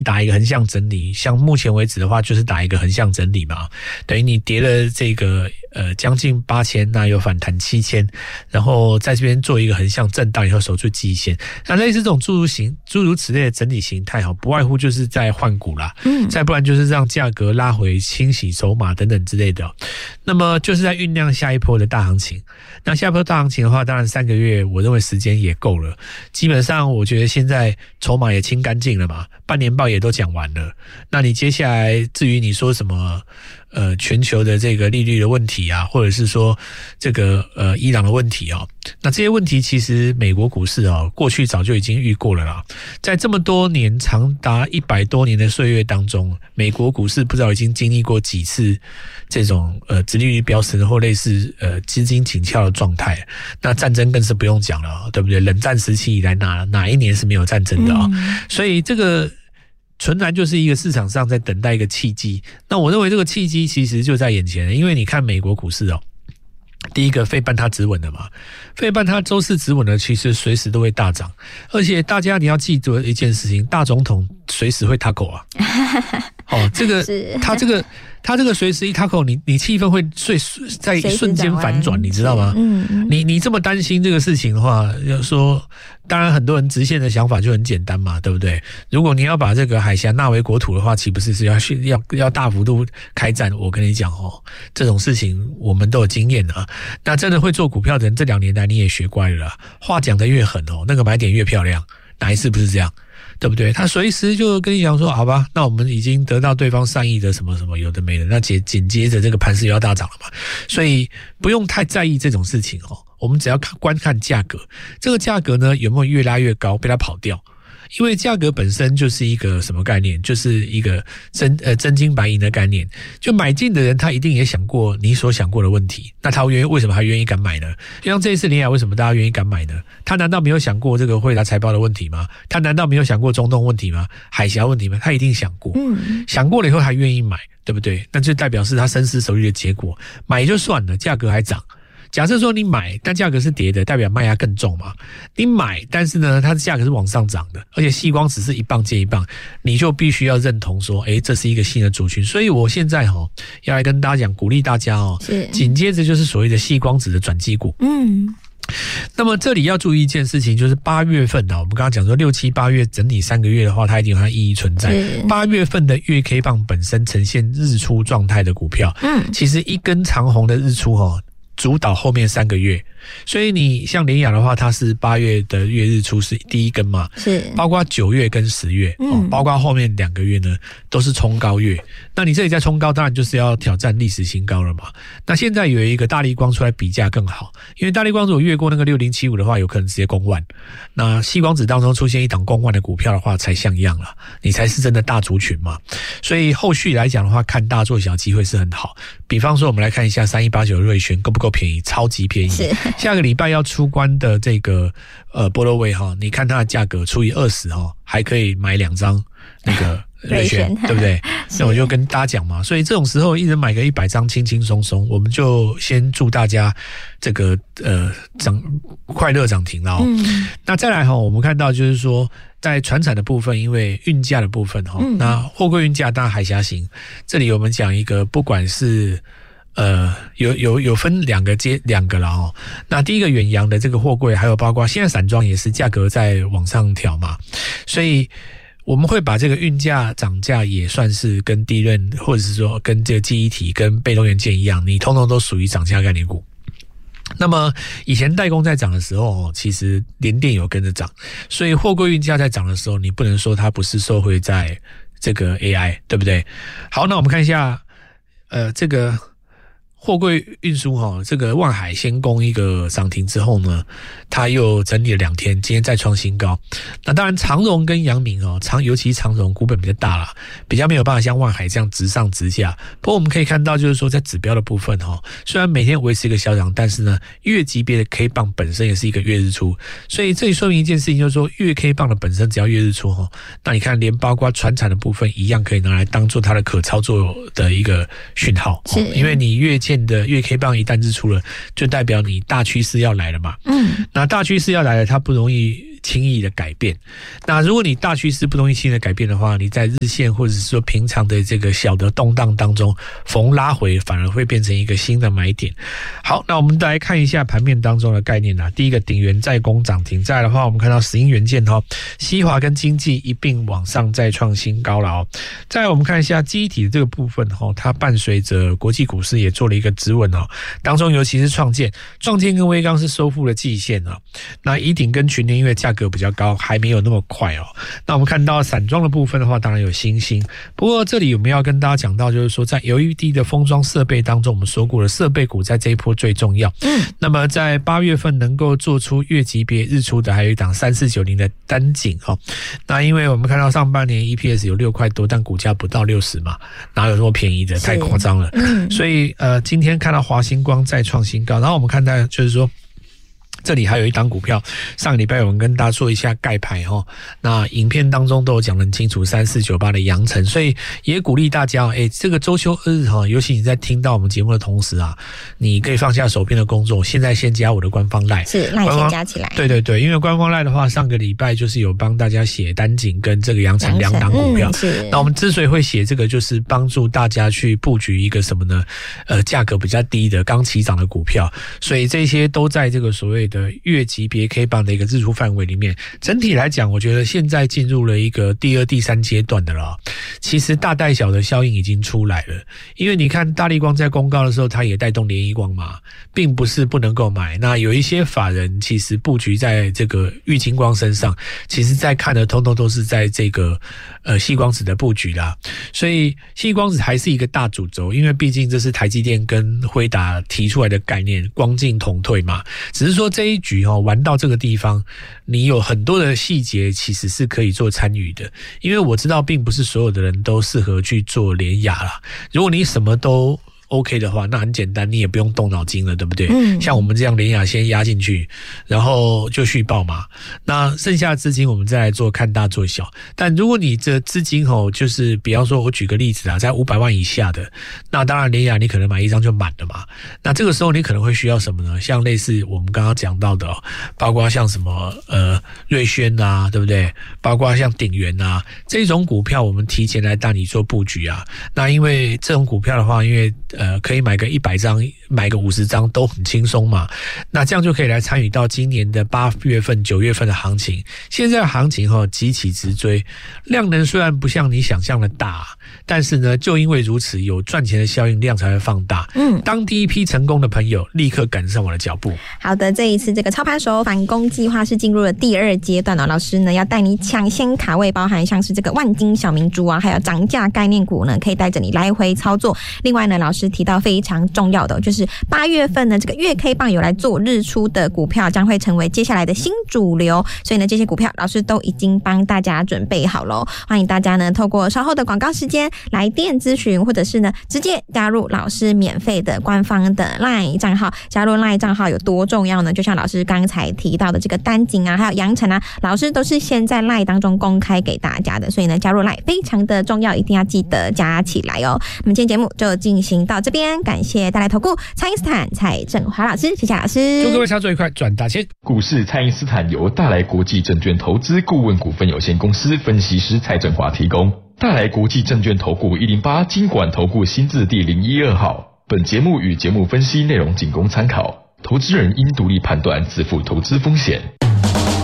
打一个横向整理，像目前为止的话就是打一个横向整理嘛，等于你跌了这个将近8000，那又反弹7000，然后在这边做一个横向震荡以后守住季线。那类似这种诸如此类的整理形态不外乎就是在换股啦，再不然就是让价格拉回清洗筹码等等之类的。那么就是在酝酿下一波的大行情。那下一波大行情的话，当然3个月我认为时间也够了，基本上我觉得现在筹码也清干净了嘛，半年报也都讲完了。那你接下来至于你说什么全球的这个利率的问题啊，或者是说这个伊朗的问题那这些问题其实美国股市过去早就已经遇过了啦。在这么多年长达100多年的岁月当中，美国股市不知道已经经历过几次这种殖利率飙升或类似资金紧俏的状态。那战争更是不用讲了，对不对？冷战时期以来哪一年是没有战争的所以这个纯然就是一个市场上在等待一个契机。那我认为这个契机其实就在眼前，因为你看美国股市第一个费半它止稳了嘛，费半它周四止稳了，其实随时都会大涨，而且大家你要记住一件事情，大总统随时会taco啊这个他这个随时一taco，你气氛会在瞬间反转，你知道吗？你这么担心这个事情的话，要说当然很多人直线的想法就很简单嘛，对不对？如果你要把这个海峡纳为国土的话，岂不是要大幅度开战？我跟你讲这种事情我们都有经验啊。那真的会做股票的人，这2年来你也学乖了啦，话讲得越狠那个买点越漂亮，哪一次不是这样？对不对？他随时就跟你讲说，好吧，那我们已经得到对方善意的什么什么有的没的，那紧接着这个盘势又要大涨了嘛，所以不用太在意这种事情我们只要观看价格，这个价格呢有没有越拉越高，被它跑掉。因为价格本身就是一个什么概念，就是一个真金白银的概念。就买进的人他一定也想过你所想过的问题，那他为什么还愿意敢买呢？就像这一次联亚为什么大家愿意敢买呢？他难道没有想过这个汇达财报的问题吗？他难道没有想过中东问题吗？海峡问题吗？他一定想过，想过了以后还愿意买，对不对？那就代表是他深思熟虑的结果。买就算了，价格还涨。假设说你买但价格是跌的，代表卖压更重嘛。你买但是呢它的价格是往上涨的，而且细光只是一棒接一棒，你就必须要认同说这是一个新的族群。所以我现在要来跟大家讲，鼓励大家紧接着就是所谓的细光子的转机股。那么这里要注意一件事情，就是8月份我们刚刚讲说6、7、8月整理3个月的话，它一定有它意义存在。8月份的月 K 棒本身呈现日出状态的股票，其实一根长红的日出主导后面3个月，所以你像联亚的话，它是8月的月日出是第一根嘛，是包括9月跟10月，包括后面2个月呢都是冲高月。那你这里在冲高，当然就是要挑战历史新高了嘛。那现在有一个大立光出来比价更好，因为大立光如果越过那个6075的话，有可能直接攻万。那矽光子当中出现一档攻万的股票的话，才像样了，你才是真的大族群嘛。所以后续来讲的话，看大做小机会是很好。比方说，我们来看一下3189瑞轩够不够便宜？超级便宜。下个礼拜要出关的这个波罗威你看它的价格除以20还可以买2张那个瑞轩，对不对？那我就跟大家讲嘛，所以这种时候一人买个100张，轻轻松松，我们就先祝大家这个快乐涨停了那再来我们看到就是说，在传产的部分，因为运价的部分那货柜运价当然海峡型，这里我们讲一个，不管是有分两个了那第一个远洋的这个货柜，还有包括现在散装也是价格在往上调嘛，所以我们会把这个运价涨价也算是跟低润，或者是说跟这个记忆体跟被动元件一样，你通通都属于涨价概念股。那么以前代工在涨的时候，其实联电有跟着涨，所以货柜运价在涨的时候，你不能说它不是受惠在这个 AI， 对不对？好，那我们看一下这个货柜运输这个万海先攻一个涨停之后呢，它又整理了2天，今天再创新高。那当然长荣跟阳明尤其长荣股本比较大啦，比较没有办法像万海这样直上直下。不过我们可以看到就是说，在指标的部分虽然每天维持一个小涨，但是呢月级别的 K 棒本身也是一个月日出，所以这里说明一件事情，就是说月 K 棒的本身只要月日出那你看连包括传产的部分一样可以拿来当做它的可操作的一个讯号因为你月的月 K 棒一旦日出了，就代表你大趋势要来了嘛。那大趋势要来了，它不容易轻易的改变。那如果你大趋势不容易轻易的改变的话，你在日线或者是说平常的这个小的动荡当中逢拉回，反而会变成一个新的买点。好，那我们来看一下盘面当中的概念。第一个鼎元再攻涨停，再来的话我们看到石英元件西华跟经济一并往上再创新高了再来我们看一下记忆体的这个部分它伴随着国际股市也做了一个止稳当中尤其是创建跟威刚是收复了季线那宜鼎跟群联因为价格比较高还没有那么快那我们看到散装的部分的话当然有新兴，不过这里我们要跟大家讲到就是说在 LED 的封装设备当中，我们说过了设备股在这一波最重要那么在8月份能够做出月级别日出的还有一档3490的单景那因为我们看到上半年 EPS 有6块多，但股价不到60嘛，哪有这么便宜的，太夸张了所以今天看到华星光再创新高，然后我们看到就是说这里还有一档股票，上个礼拜我们跟大家做一下盖牌那影片当中都有讲得很清楚3498的阳城，所以也鼓励大家这个周休2日尤其你在听到我们节目的同时你可以放下手边的工作，现在先加我的官方 LINE， 是 LINE 先加起来。 对，因为官方 LINE 的话，上个礼拜就是有帮大家写单景跟这个阳城2档股票那我们之所以会写这个，就是帮助大家去布局一个什么呢？价格比较低的刚起涨的股票，所以这些都在这个所谓的月级别 K 棒的一个日出范围里面。整体来讲，我觉得现在进入了一个第2、第3阶段的了。其实大带小的效应已经出来了，因为你看大立光在公告的时候，它也带动联一光嘛，并不是不能够买。那有一些法人其实布局在这个玉晶光身上，其实在看的通通都是在这个矽光子的布局啦。所以矽光子还是一个大主轴，因为毕竟这是台积电跟辉达提出来的概念，光进同退嘛。只是说这一局玩到这个地方，你有很多的细节其实是可以做参与的，因为我知道并不是所有的人都适合去做联亚啦。如果你什么都OK 的话，那很简单，你也不用动脑筋了，对不对？像我们这样联亚先压进去，然后就续报嘛。那剩下的资金我们再来做看大做小。但如果你这资金就是比方说我举个例子在500万以下的，那当然联亚你可能买一张就满了嘛。那这个时候你可能会需要什么呢？像类似我们刚刚讲到的包括像什么瑞轩啊，对不对？包括像鼎元啊这种股票，我们提前来带你做布局那因为这种股票的话，因为可以买个100张，买个50张都很轻松嘛。那这样就可以来参与到今年的8月份、9月份的行情。现在的行情急起直追，量能虽然不像你想象的大，但是呢，就因为如此，有赚钱的效应，量才会放大。当第一批成功的朋友，立刻赶上我的脚步。 好的，这一次这个操盘手反攻计划是进入了第2阶段老师呢要带你抢先卡位，包含像是这个万金小明珠还有涨价概念股呢，可以带着你来回操作。另外呢，老师提到非常重要的就是8月份呢这个月 K 棒有来做日出的股票将会成为接下来的新主流，所以呢这些股票老师都已经帮大家准备好了。欢迎大家呢透过稍后的广告时间来电咨询，或者是呢直接加入老师免费的官方的 LINE 账号。加入 LINE 账号有多重要呢？就像老师刚才提到的这个单景还有阳城老师都是先在 LINE 当中公开给大家的，所以呢加入 LINE 非常的重要，一定要记得加起来我们今天节目就进行到这边，感谢大来投顾蔡因斯坦蔡正华老师，谢谢老师。 祝各位操作愉快，赚大钱。 股市蔡因斯坦由大来国际证券投资顾问股份有限公司分析师蔡正华提供。大来国际证券投顾108金管投顾新字第012号。本节目与节目分析内容仅供参考，投资人应独立判断，自负投资风险。